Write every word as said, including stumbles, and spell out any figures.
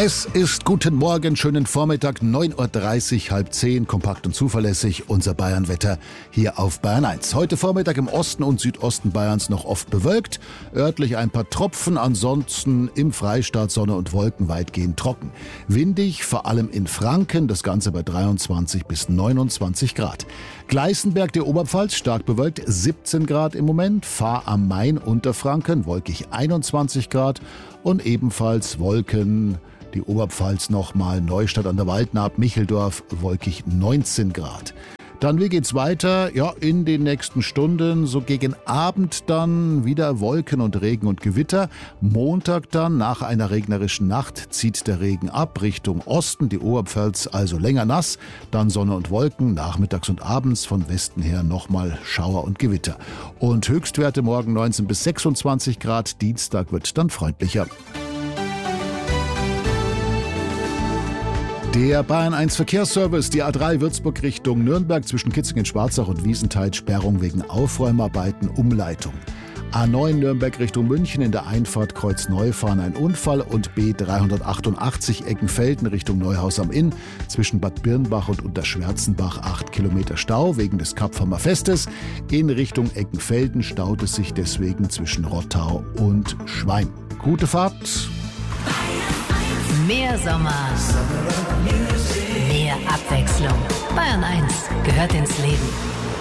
Es ist guten Morgen, schönen Vormittag, neun Uhr dreißig, halb zehn, kompakt und zuverlässig, unser Bayernwetter hier auf Bayern eins. Heute Vormittag im Osten und Südosten Bayerns noch oft bewölkt, örtlich ein paar Tropfen, ansonsten im Freistaat Sonne und Wolken weitgehend trocken. Windig, vor allem in Franken, das Ganze bei dreiundzwanzig bis neunundzwanzig Grad. Gleißenberg der Oberpfalz, stark bewölkt, siebzehn Grad im Moment, Fahr am Main, Unterfranken, wolkig einundzwanzig Grad und ebenfalls Wolken. Die Oberpfalz nochmal, Neustadt an der Waldnaab, Micheldorf, wolkig neunzehn Grad. Dann, wie geht's weiter? Ja, in den nächsten Stunden, so gegen Abend dann wieder Wolken und Regen und Gewitter. Montag dann, nach einer regnerischen Nacht, zieht der Regen ab Richtung Osten, die Oberpfalz also länger nass. Dann Sonne und Wolken, nachmittags und abends von Westen her nochmal Schauer und Gewitter. Und Höchstwerte morgen neunzehn bis sechsundzwanzig Grad, Dienstag wird dann freundlicher. Der Bayern eins Verkehrsservice, die A drei Würzburg Richtung Nürnberg zwischen Kitzingen-Schwarzach und Wiesenthal, Sperrung wegen Aufräumarbeiten, Umleitung. A neun Nürnberg Richtung München, in der Einfahrt Kreuz Neufahren ein Unfall und B dreihundertachtundachtzig Eckenfelden Richtung Neuhaus am Inn zwischen Bad Birnbach und Unterschwärzenbach acht Kilometer Stau wegen des Kapfermer Festes. In Richtung Eckenfelden staut es sich deswegen zwischen Rottau und Schweim. Gute Fahrt! Mehr Sommer, mehr Abwechslung. Bayern eins gehört ins Leben.